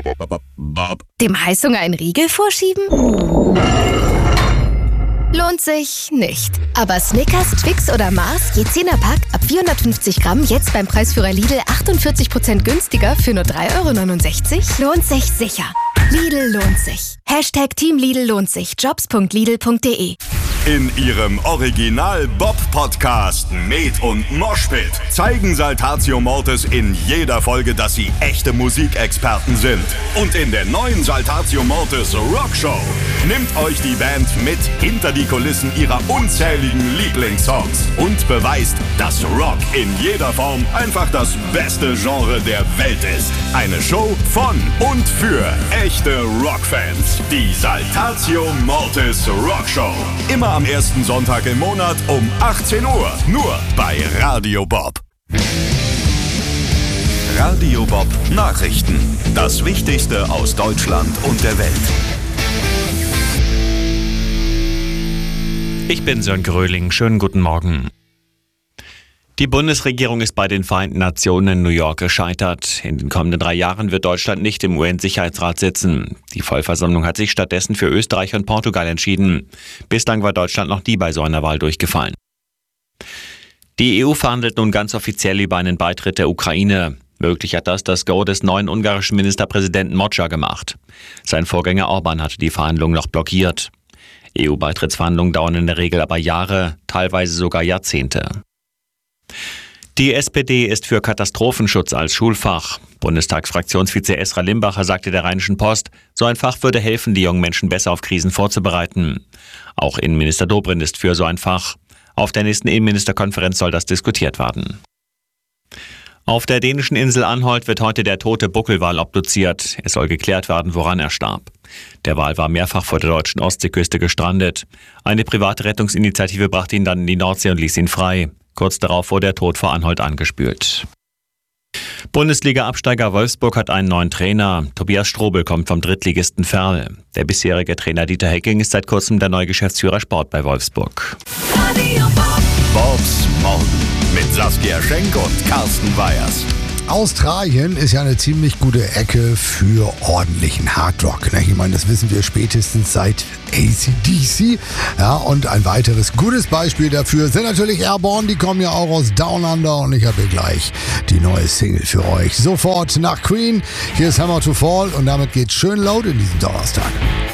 Bob. Dem Heißhunger einen Riegel vorschieben? Lohnt sich nicht. Aber Snickers, Twix oder Mars, je 10er Pack, ab 450 Gramm, jetzt beim Preisführer Lidl 48% günstiger für nur 3,69 €? Lohnt sich sicher. Lidl lohnt sich. Team Lidl lohnt sich. Jobs.lidl.de. In ihrem Original-Bob-Podcast Med und Moshpit zeigen Saltatio Mortis in jeder Folge, dass sie echte Musikexperten sind. Und in der neuen Saltatio Mortis Rockshow nimmt euch die Band mit hinter die Kulissen ihrer unzähligen Lieblingssongs und beweist, dass Rock in jeder Form einfach das beste Genre der Welt ist. Eine Show von und für echte Rockfans. Die Saltatio Mortis Rockshow. Immer am ersten Sonntag im Monat um 18 Uhr. Nur bei Radio Bob. Radio Bob Nachrichten. Das Wichtigste aus Deutschland und der Welt. Ich bin Sören Gröling. Schönen guten Morgen. Die Bundesregierung ist bei den Vereinten Nationen in New York gescheitert. In den kommenden 3 Jahren wird Deutschland nicht im UN-Sicherheitsrat sitzen. Die Vollversammlung hat sich stattdessen für Österreich und Portugal entschieden. Bislang war Deutschland noch nie bei so einer Wahl durchgefallen. Die EU verhandelt nun ganz offiziell über einen Beitritt der Ukraine. Möglich hat das Go des neuen ungarischen Ministerpräsidenten Mocsa gemacht. Sein Vorgänger Orban hatte die Verhandlungen noch blockiert. EU-Beitrittsverhandlungen dauern in der Regel aber Jahre, teilweise sogar Jahrzehnte. Die SPD ist für Katastrophenschutz als Schulfach. Bundestagsfraktionsvize Esra Limbacher sagte der Rheinischen Post, so ein Fach würde helfen, die jungen Menschen besser auf Krisen vorzubereiten. Auch Innenminister Dobrindt ist für so ein Fach. Auf der nächsten Innenministerkonferenz soll das diskutiert werden. Auf der dänischen Insel Anholt wird heute der tote Buckelwal obduziert. Es soll geklärt werden, woran er starb. Der Wal war mehrfach vor der deutschen Ostseeküste gestrandet. Eine private Rettungsinitiative brachte ihn dann in die Nordsee und ließ ihn frei. Kurz darauf wurde der Tod vor Anholt angespült. Bundesliga-Absteiger Wolfsburg hat einen neuen Trainer. Tobias Strobel kommt vom Drittligisten Verl. Der bisherige Trainer Dieter Hecking ist seit kurzem der neue Geschäftsführer Sport bei Wolfsburg. Bobs Morgen mit Saskia Schenk und Carsten Weyers. Australien ist ja eine ziemlich gute Ecke für ordentlichen Hardrock. Ich meine, das wissen wir spätestens seit AC/DC. Ja, und ein weiteres gutes Beispiel dafür sind natürlich Airborne. Die kommen ja auch aus Down Under und ich habe hier gleich die neue Single für euch. Sofort nach Queen. Hier ist Hammer to Fall und damit geht's schön laut in diesem Donnerstag.